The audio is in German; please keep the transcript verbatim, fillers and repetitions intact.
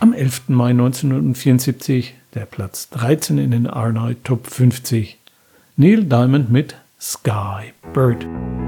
Am elften Mai neunzehnhundertvierundsiebzig der Platz dreizehn in den R and I Top fünfzig. Neil Diamond mit Sky Bird.